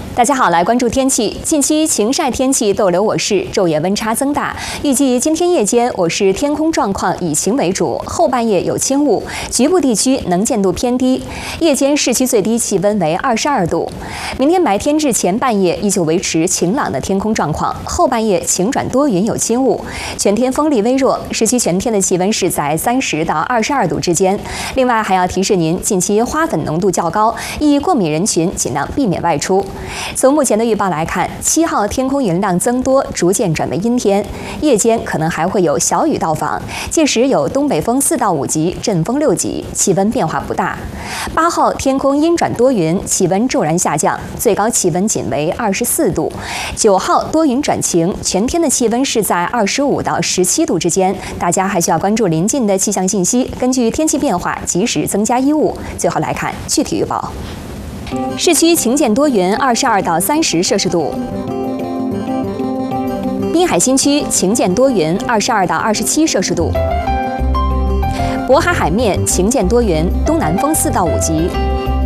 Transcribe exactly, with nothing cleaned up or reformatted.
大家好，来关注天气。近期晴晒天气逗留我市，昼夜温差增大。预计今天夜间我市天空状况以晴为主，后半夜有轻雾，局部地区能见度偏低。夜间市区最低气温为二十二度。明天白天至前半夜依旧维持晴朗的天空状况，后半夜晴转多云有轻雾，全天风力微弱。市区全天的气温是在三十到二十二度之间。另外还要提示您，近期花粉浓度较高，易过敏人群尽量避免外出。从目前的预报来看，七号天空云量增多，逐渐转为阴天，夜间可能还会有小雨到访，届时有东北风四到五级，阵风六级，气温变化不大。八号天空阴转多云，气温骤然下降，最高气温仅为二十四度。九号多云转晴，全天的气温是在二十五到十七度之间，大家还需要关注临近的气象信息，根据天气变化及时增加衣物。最后来看具体预报。市区晴见多云，二十二到三十摄氏度。滨海新区晴见多云，二十二到二十七摄氏度。渤海海面晴见多云，东南风四到五级。